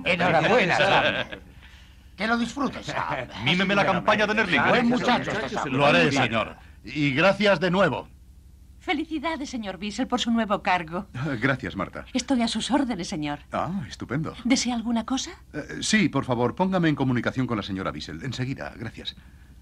Enhorabuena, Sam. Que lo disfrutes, Sam. Mímeme la campaña de Nerling. Buen muchacho este Sam. Lo haré, señor. Y gracias de nuevo. Felicidades, señor Bissell, por su nuevo cargo. Gracias, Marta. Estoy a sus órdenes, señor. Ah, estupendo. ¿Desea alguna cosa? Sí, por favor, póngame en comunicación con la señora Bissell. Enseguida, gracias.